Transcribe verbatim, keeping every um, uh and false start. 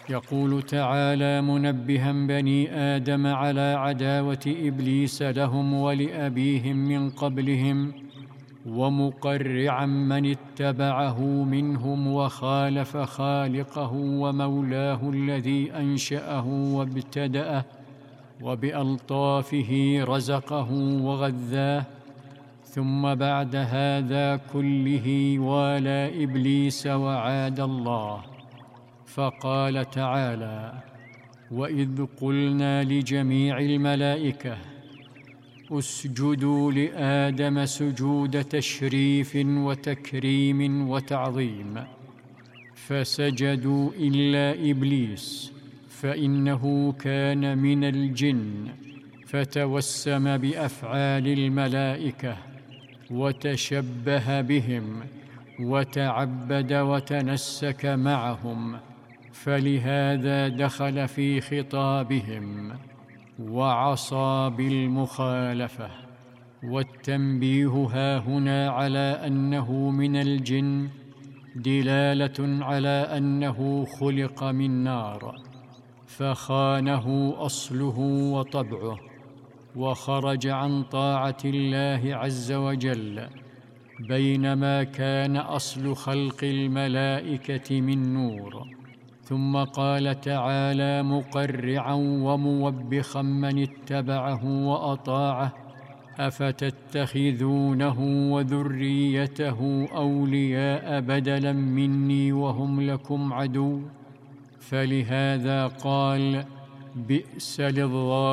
يقول تعالى منبها بني آدم على عداوة إبليس لهم ولأبيهم من قبلهم، ومقرعا من اتبعه منهم وخالف خالقه ومولاه الذي أنشأه وابتدأه وبألطافه رزقه وغذاه. ثم بعد هذا كله والى إبليس وعاد الله، فقال تعالى: وإذ قلنا لجميع الملائكة اسجدوا لآدم سجود تشريف وتكريم وتعظيم، فسجدوا إلا إبليس فإنه كان من الجن، فتوسم بأفعال الملائكة وتشبه بهم وتعبد وتنسك معهم، فلهذا دخل في خطابهم وعصى بالمخالفة. والتنبيه هاهنا على أنه من الجن دلالة على أنه خلق من نار، فخانه أصله وطبعه، وخرج عن طاعة الله عز وجل، بينما كان أصل خلق الملائكة من نور. ثم قال تعالى مقرعا وموبخا من اتبعه وأطاعه: أفتتخذونه وذريته أولياء بدلا مني وهم لكم عدو. فلهذا قال: بئس للظالمين